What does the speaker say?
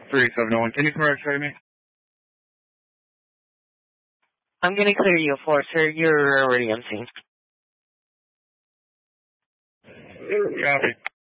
3701. Can you correct me? I'm going to clear you for, sir. You're already on scene. Copy.